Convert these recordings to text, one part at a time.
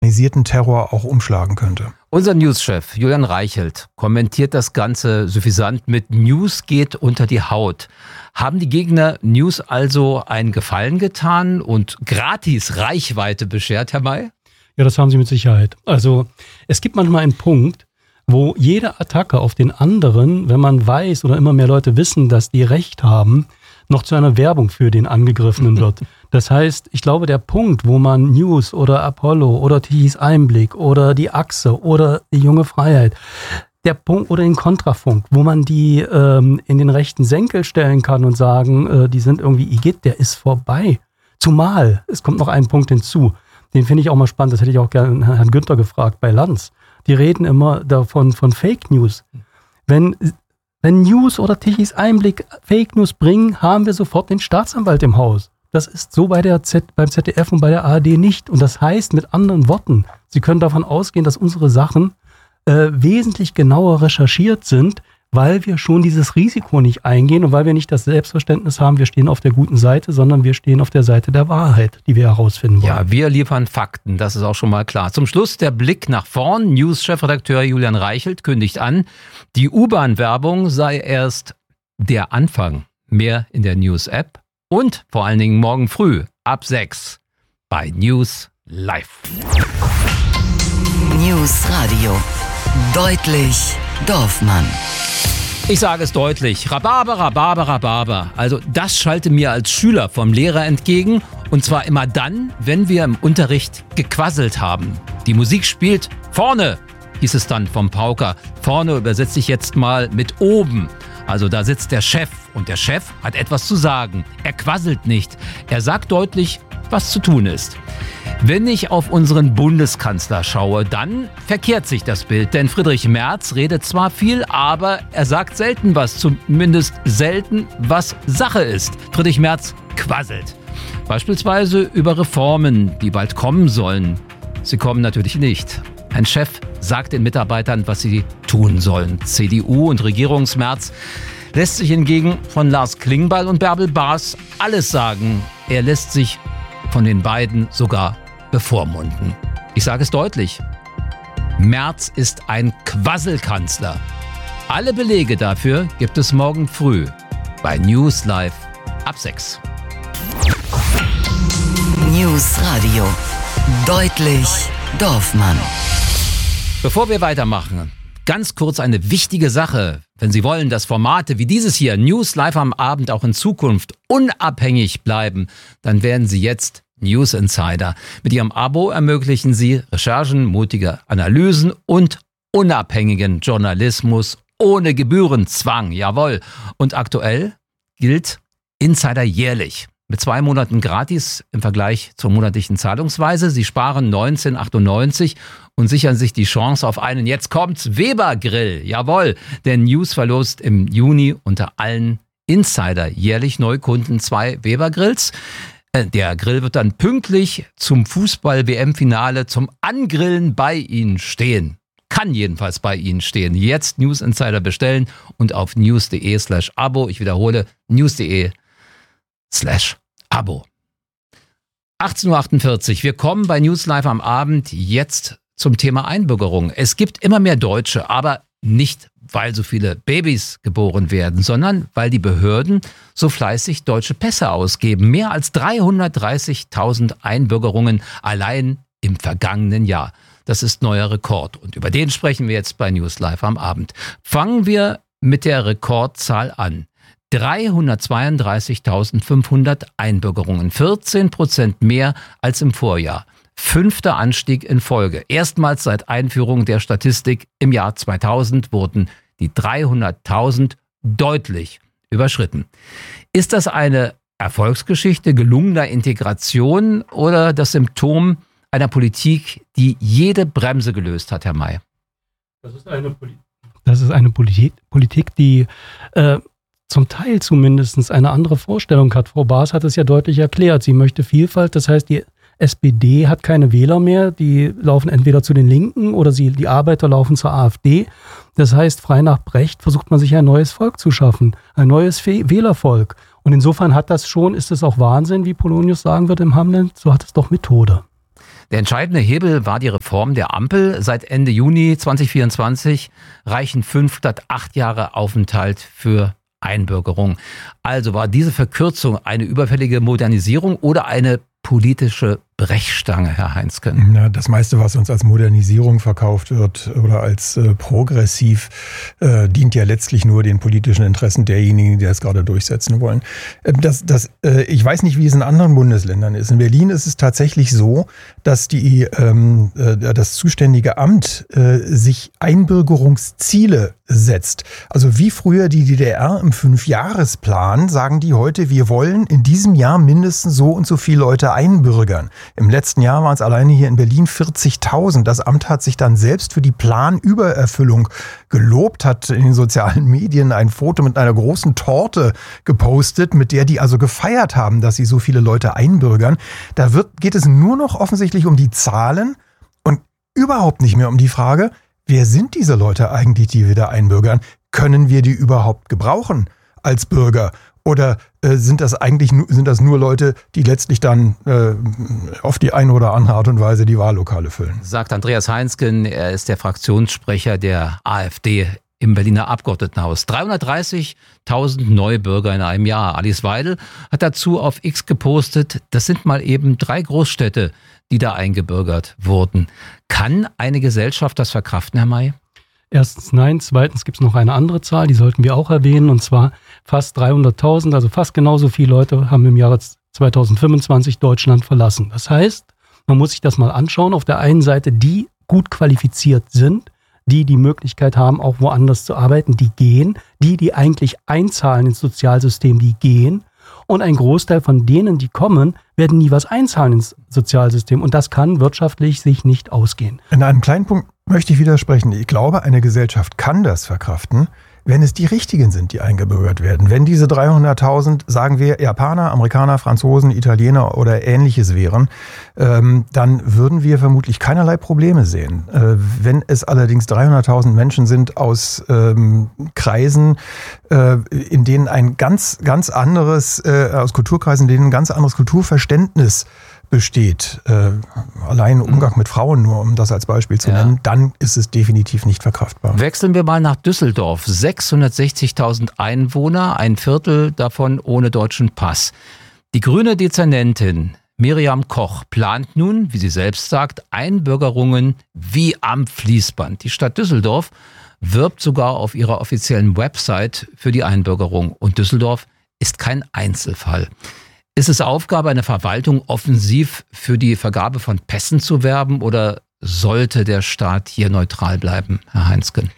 organisierten Terror auch umschlagen könnte. Unser Newschef Julian Reichelt kommentiert das Ganze suffisant mit News geht unter die Haut. Haben die Gegner News also einen Gefallen getan und gratis Reichweite beschert, Herr May? Ja, das haben sie mit Sicherheit. Also es gibt manchmal einen Punkt, wo jede Attacke auf den anderen, wenn man weiß oder immer mehr Leute wissen, dass die Recht haben, noch zu einer Werbung für den Angegriffenen wird. Das heißt, ich glaube, der Punkt, wo man News oder Apollo oder Tichys Einblick oder die Achse oder die Junge Freiheit, der Punkt oder den Kontrafunk, wo man die in den rechten Senkel stellen kann und sagen, die sind irgendwie Igitt, der ist vorbei. Zumal, es kommt noch ein Punkt hinzu, den finde ich auch mal spannend, das hätte ich auch gerne Herrn Günther gefragt bei Lanz. Die reden immer davon von Fake News. Wenn News oder Tichys Einblick Fake News bringen, haben wir sofort den Staatsanwalt im Haus. Das ist so beim ZDF und bei der ARD nicht. Und das heißt mit anderen Worten, Sie können davon ausgehen, dass unsere Sachen wesentlich genauer recherchiert sind, weil wir schon dieses Risiko nicht eingehen und weil wir nicht das Selbstverständnis haben, wir stehen auf der guten Seite, sondern wir stehen auf der Seite der Wahrheit, die wir herausfinden wollen. Ja, wir liefern Fakten, das ist auch schon mal klar. Zum Schluss der Blick nach vorn. News-Chefredakteur Julian Reichelt kündigt an, die U-Bahn-Werbung sei erst der Anfang. Mehr in der News-App und vor allen Dingen morgen früh ab 6 bei News Live. News Radio. Deutlich Dorfmann. Ich sage es deutlich, Rhabarber, Rhabarber, Rhabarber. Also das schallte mir als Schüler vom Lehrer entgegen. Und zwar immer dann, wenn wir im Unterricht gequasselt haben. Die Musik spielt vorne, hieß es dann vom Pauker. Vorne übersetze ich jetzt mal mit oben. Also da sitzt der Chef und der Chef hat etwas zu sagen. Er quasselt nicht. Er sagt deutlich, was zu tun ist. Wenn ich auf unseren Bundeskanzler schaue, dann verkehrt sich das Bild. Denn Friedrich Merz redet zwar viel, aber er sagt selten was. Zumindest selten, was Sache ist. Friedrich Merz quasselt. Beispielsweise über Reformen, die bald kommen sollen. Sie kommen natürlich nicht. Ein Chef sagt den Mitarbeitern, was sie tun sollen. CDU und Regierungsmerz lässt sich hingegen von Lars Klingbeil und Bärbel Baas alles sagen. Er lässt sich von den beiden sogar bevormunden. Ich sage es deutlich. Merz ist ein Quasselkanzler. Alle Belege dafür gibt es morgen früh bei News Live ab 6. News Radio. Deutlich Dorfmann. Bevor wir weitermachen, ganz kurz eine wichtige Sache. Wenn Sie wollen, dass Formate wie dieses hier, News Live am Abend, auch in Zukunft unabhängig bleiben, dann werden Sie jetzt News Insider. Mit Ihrem Abo ermöglichen Sie Recherchen, mutige Analysen und unabhängigen Journalismus ohne Gebührenzwang. Jawohl. Und aktuell gilt Insider jährlich. Mit 2 Monaten gratis im Vergleich zur monatlichen Zahlungsweise. Sie sparen 19,98 und sichern sich die Chance auf einen, jetzt kommt's, Weber-Grill. Jawohl, denn News verlost im Juni unter allen Insider jährlich Neukunden 2 Weber-Grills. Der Grill wird dann pünktlich zum Fußball-WM-Finale zum Angrillen bei Ihnen stehen. Kann jedenfalls bei Ihnen stehen. Jetzt News Insider bestellen und auf news.de/Abo. Ich wiederhole, news.de/Abo. 18.48 Uhr. Wir kommen bei News Live am Abend jetzt zum Thema Einbürgerung. Es gibt immer mehr Deutsche, aber nicht, weil so viele Babys geboren werden, sondern weil die Behörden so fleißig deutsche Pässe ausgeben. Mehr als 330.000 Einbürgerungen allein im vergangenen Jahr. Das ist neuer Rekord und über den sprechen wir jetzt bei News Live am Abend. Fangen wir mit der Rekordzahl an. 332.500 Einbürgerungen, 14% mehr als im Vorjahr. 5. Anstieg in Folge. Erstmals seit Einführung der Statistik im Jahr 2000 wurden die 300.000 deutlich überschritten. Ist das eine Erfolgsgeschichte gelungener Integration oder das Symptom einer Politik, die jede Bremse gelöst hat, Herr May? Das ist eine Politik, die zum Teil zumindest eine andere Vorstellung hat. Frau Baas hat es ja deutlich erklärt. Sie möchte Vielfalt, das heißt, die SPD hat keine Wähler mehr, die laufen entweder zu den Linken oder die Arbeiter laufen zur AfD. Das heißt, frei nach Brecht versucht man sich ein neues Volk zu schaffen, ein neues Wählervolk. Und insofern ist es auch Wahnsinn, wie Polonius sagen wird im Hamlet, so hat es doch Methode. Der entscheidende Hebel war die Reform der Ampel. Seit Ende Juni 2024 reichen 5 statt 8 Jahre Aufenthalt für Einbürgerung. Also war diese Verkürzung eine überfällige Modernisierung oder eine politische Brechstange, Herr Heinsken? Ja, das meiste, was uns als Modernisierung verkauft wird oder als progressiv, dient ja letztlich nur den politischen Interessen derjenigen, die das gerade durchsetzen wollen. Ich weiß nicht, wie es in anderen Bundesländern ist. In Berlin ist es tatsächlich so, dass das zuständige Amt sich Einbürgerungsziele setzt. Also wie früher die DDR im 5-Jahresplan, sagen die heute, wir wollen in diesem Jahr mindestens so und so viele Leute einbürgern. Im letzten Jahr waren es alleine hier in Berlin 40.000. Das Amt hat sich dann selbst für die Planübererfüllung gelobt, hat in den sozialen Medien ein Foto mit einer großen Torte gepostet, mit der die also gefeiert haben, dass sie so viele Leute einbürgern. Geht es nur noch offensichtlich um die Zahlen und überhaupt nicht mehr um die Frage, wer sind diese Leute eigentlich, die wir da einbürgern? Können wir die überhaupt gebrauchen als Bürger? Oder sind das nur Leute, die letztlich dann auf die eine oder andere Art und Weise die Wahllokale füllen? Sagt Andreas Heinsken, er ist der Fraktionssprecher der AfD im Berliner Abgeordnetenhaus. 330.000 neue Bürger in einem Jahr. Alice Weidel hat dazu auf X gepostet, das sind mal eben 3 Großstädte, die da eingebürgert wurden. Kann eine Gesellschaft das verkraften, Herr May? Erstens nein, zweitens gibt es noch eine andere Zahl, die sollten wir auch erwähnen, und zwar fast 300.000, also fast genauso viele Leute haben im Jahre 2025 Deutschland verlassen. Das heißt, man muss sich das mal anschauen, auf der einen Seite die gut qualifiziert sind, die Möglichkeit haben, auch woanders zu arbeiten, die gehen, die eigentlich einzahlen ins Sozialsystem, die gehen, und ein Großteil von denen, die kommen, werden nie was einzahlen ins Sozialsystem, und das kann wirtschaftlich sich nicht ausgehen. In einem kleinen Punkt möchte ich widersprechen. Ich glaube, eine Gesellschaft kann das verkraften, wenn es die Richtigen sind, die eingebürgert werden. Wenn diese 300.000, sagen wir, Japaner, Amerikaner, Franzosen, Italiener oder Ähnliches wären, dann würden wir vermutlich keinerlei Probleme sehen. Wenn es allerdings 300.000 Menschen sind aus Kreisen, in denen ein ganz anderes, aus Kulturkreisen, in denen ein ganz anderes Kulturverständnis besteht, allein Umgang mit Frauen nur, um das als Beispiel zu nennen, dann ist es definitiv nicht verkraftbar. Wechseln wir mal nach Düsseldorf. 660.000 Einwohner, ein Viertel davon ohne deutschen Pass. Die grüne Dezernentin Miriam Koch plant nun, wie sie selbst sagt, Einbürgerungen wie am Fließband. Die Stadt Düsseldorf wirbt sogar auf ihrer offiziellen Website für die Einbürgerung. Und Düsseldorf ist kein Einzelfall. Ist es Aufgabe einer Verwaltung, offensiv für die Vergabe von Pässen zu werben, oder sollte der Staat hier neutral bleiben, Herr Heinsken?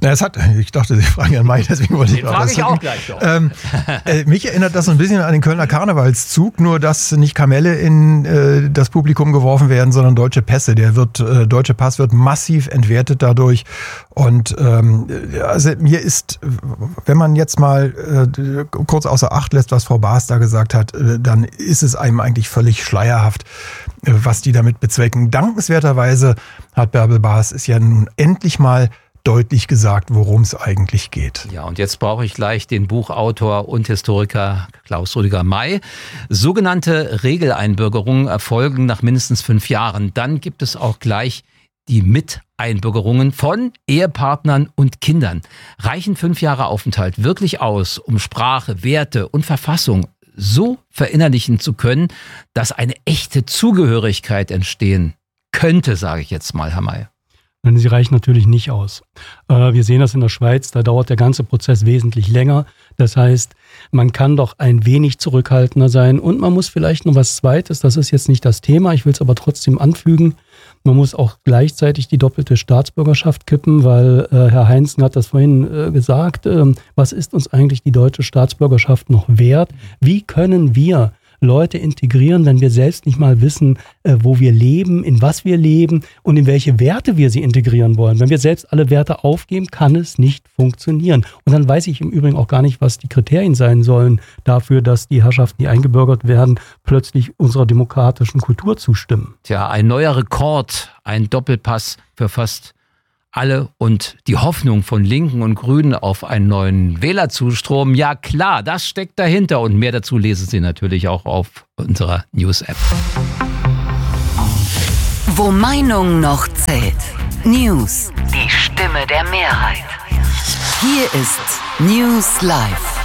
Ich dachte, Sie fragen an May, deswegen wollte ich den frage ich auch gleich doch. Mich erinnert das so ein bisschen an den Kölner Karnevalszug, nur dass nicht Kamelle in das Publikum geworfen werden, sondern deutsche Pässe. Deutsche Pass wird massiv entwertet dadurch. Und also mir ist, wenn man jetzt mal kurz außer Acht lässt, was Frau Baas da gesagt hat, dann ist es einem eigentlich völlig schleierhaft, was die damit bezwecken. Dankenswerterweise hat Bärbel Baas es ja nun endlich mal deutlich gesagt, worum es eigentlich geht. Ja, und jetzt brauche ich gleich den Buchautor und Historiker Klaus-Rüdiger May. Sogenannte Regeleinbürgerungen erfolgen nach mindestens 5 Jahren. Dann gibt es auch gleich die Miteinbürgerungen von Ehepartnern und Kindern. Reichen 5 Jahre Aufenthalt wirklich aus, um Sprache, Werte und Verfassung so verinnerlichen zu können, dass eine echte Zugehörigkeit entstehen könnte, sage ich jetzt mal, Herr May? Sie reichen natürlich nicht aus. Wir sehen das in der Schweiz, da dauert der ganze Prozess wesentlich länger. Das heißt, man kann doch ein wenig zurückhaltender sein, und man muss vielleicht noch was Zweites, das ist jetzt nicht das Thema, ich will es aber trotzdem anfügen, man muss auch gleichzeitig die doppelte Staatsbürgerschaft kippen, weil Herr Heinsken hat das vorhin gesagt, was ist uns eigentlich die deutsche Staatsbürgerschaft noch wert? Wie können wir Leute integrieren, wenn wir selbst nicht mal wissen, wo wir leben, in was wir leben und in welche Werte wir sie integrieren wollen. Wenn wir selbst alle Werte aufgeben, kann es nicht funktionieren. Und dann weiß ich im Übrigen auch gar nicht, was die Kriterien sein sollen dafür, dass die Herrschaften, die eingebürgert werden, plötzlich unserer demokratischen Kultur zustimmen. Tja, ein neuer Rekord, ein Doppelpass für fast alle und die Hoffnung von Linken und Grünen auf einen neuen Wählerzustrom. Ja klar, das steckt dahinter, und mehr dazu lesen Sie natürlich auch auf unserer News-App. Wo Meinung noch zählt. News. Die Stimme der Mehrheit. Hier ist News Live.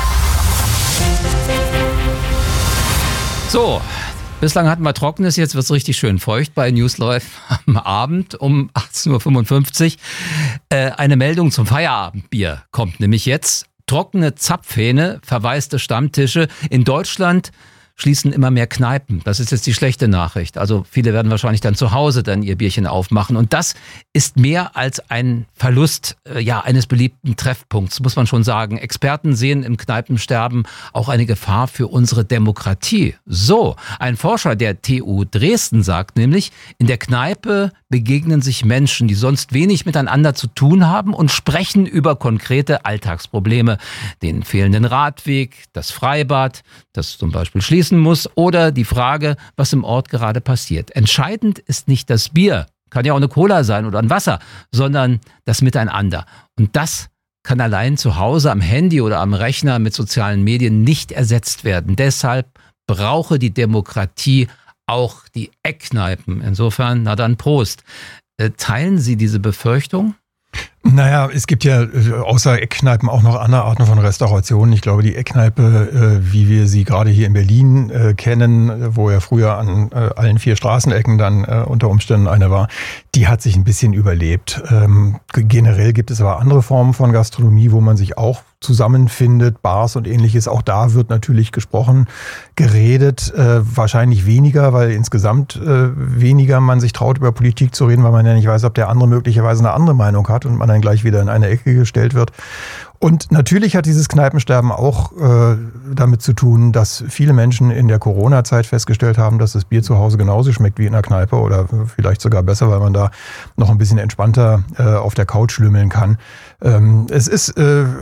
So, bislang hatten wir Trockenes, jetzt wird es richtig schön feucht bei News Live am Abend um 18.55 Uhr. Eine Meldung zum Feierabendbier kommt nämlich jetzt. Trockene Zapfhähne, verwaiste Stammtische. In Deutschland schließen immer mehr Kneipen. Das ist jetzt die schlechte Nachricht. Also viele werden wahrscheinlich dann zu Hause dann ihr Bierchen aufmachen. Und das ist mehr als ein Verlust eines beliebten Treffpunkts, muss man schon sagen. Experten sehen im Kneipensterben auch eine Gefahr für unsere Demokratie. So, ein Forscher der TU Dresden sagt nämlich, in der Kneipe begegnen sich Menschen, die sonst wenig miteinander zu tun haben und sprechen über konkrete Alltagsprobleme. Den fehlenden Radweg, das Freibad, das zum Beispiel schließen muss, oder die Frage, was im Ort gerade passiert. Entscheidend ist nicht das Bier, kann ja auch eine Cola sein oder ein Wasser, sondern das Miteinander. Und das kann allein zu Hause am Handy oder am Rechner mit sozialen Medien nicht ersetzt werden. Deshalb brauche die Demokratie auch die Eckkneipen. Insofern, na dann Prost. Teilen Sie diese Befürchtung? Naja, es gibt ja außer Eckkneipen auch noch andere Arten von Restaurationen. Ich glaube, die Eckkneipe, wie wir sie gerade hier in Berlin kennen, wo ja früher an allen 4 Straßenecken dann unter Umständen eine war, die hat sich ein bisschen überlebt. Generell gibt es aber andere Formen von Gastronomie, wo man sich auch zusammenfindet, Bars und ähnliches. Auch da wird natürlich gesprochen, geredet, wahrscheinlich weniger, weil insgesamt weniger man sich traut, über Politik zu reden, weil man ja nicht weiß, ob der andere möglicherweise eine andere Meinung hat und man dann gleich wieder in eine Ecke gestellt wird. Und natürlich hat dieses Kneipensterben auch damit zu tun, dass viele Menschen in der Corona-Zeit festgestellt haben, dass das Bier zu Hause genauso schmeckt wie in der Kneipe oder vielleicht sogar besser, weil man da noch ein bisschen entspannter auf der Couch lümmeln kann. Es ist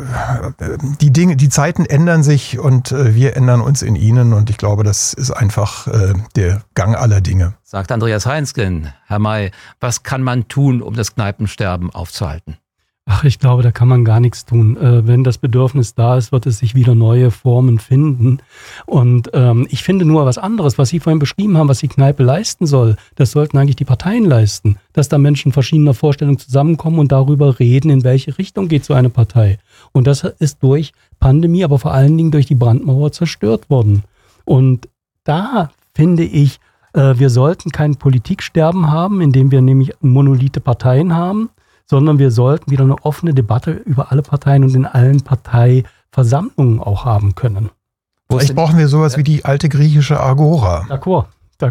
die Zeiten ändern sich und wir ändern uns in ihnen und ich glaube, das ist einfach der Gang aller Dinge. Sagt Andreas Heinsken. Herr May, was kann man tun, um das Kneipensterben aufzuhalten? Ach, ich glaube, da kann man gar nichts tun. Wenn das Bedürfnis da ist, wird es sich wieder neue Formen finden. Und ich finde nur was anderes, was Sie vorhin beschrieben haben, was die Kneipe leisten soll. Das sollten eigentlich die Parteien leisten. Dass da Menschen verschiedener Vorstellungen zusammenkommen und darüber reden, in welche Richtung geht so eine Partei. Und das ist durch Pandemie, aber vor allen Dingen durch die Brandmauer zerstört worden. Und da finde ich, wir sollten kein Politiksterben haben, indem wir nämlich monolithe Parteien haben, sondern wir sollten wieder eine offene Debatte über alle Parteien und in allen Parteiversammlungen auch haben können. Vielleicht brauchen wir sowas wie die alte griechische Agora. D'accord.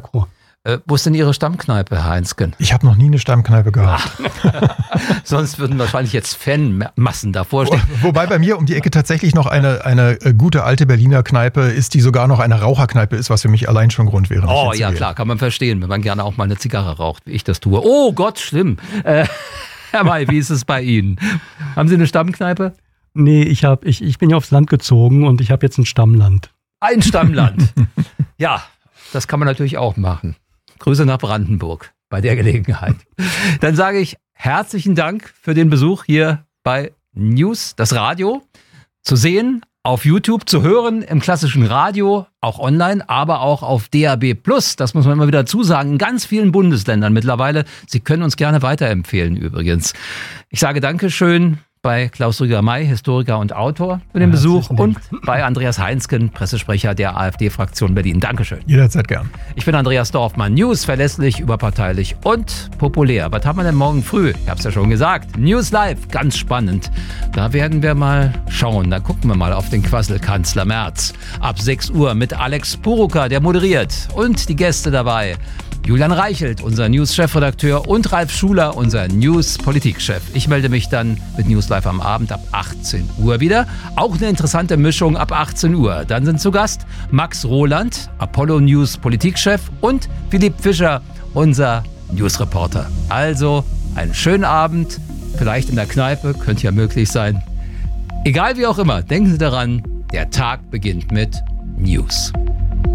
Wo ist denn Ihre Stammkneipe, Herr Heinsken? Ich habe noch nie eine Stammkneipe gehabt. Sonst würden wahrscheinlich jetzt Fanmassen davor stehen. Wobei bei mir um die Ecke tatsächlich noch eine gute alte Berliner Kneipe ist, die sogar noch eine Raucherkneipe ist, was für mich allein schon Grund wäre. Oh ja, klar, kann man verstehen, wenn man gerne auch mal eine Zigarre raucht, wie ich das tue. Oh Gott, schlimm. Herr May, wie ist es bei Ihnen? Haben Sie eine Stammkneipe? Nee, ich bin ja aufs Land gezogen und ich habe jetzt ein Stammland. Ein Stammland. Ja, das kann man natürlich auch machen. Grüße nach Brandenburg bei der Gelegenheit. Dann sage ich herzlichen Dank für den Besuch hier bei News, das Radio. Zu sehen auf YouTube, zu hören im klassischen Radio, auch online, aber auch auf DAB+. Das muss man immer wieder zusagen, in ganz vielen Bundesländern mittlerweile. Sie können uns gerne weiterempfehlen übrigens. Ich sage Dankeschön bei Klaus Rüger-May, Historiker und Autor, für den Besuch und bei Andreas Heinsken, Pressesprecher der AfD-Fraktion Berlin. Dankeschön. Jederzeit gern. Ich bin Andreas Dorfmann. News, verlässlich, überparteilich und populär. Was haben wir denn morgen früh? Ich habe es ja schon gesagt. News Live, ganz spannend. Da werden wir mal schauen. Da gucken wir mal auf den Quasselkanzler Merz. Ab 6 Uhr mit Alex Puruka, der moderiert. Und die Gäste dabei: Julian Reichelt, unser News-Chefredakteur, und Ralf Schuler, unser News-Politikchef. Ich melde mich dann mit News Live am Abend ab 18 Uhr wieder. Auch eine interessante Mischung ab 18 Uhr. Dann sind zu Gast Max Roland, Apollo News Politikchef, und Philipp Fischer, unser News-Reporter. Also einen schönen Abend, vielleicht in der Kneipe, könnte ja möglich sein. Egal wie auch immer, denken Sie daran, der Tag beginnt mit News.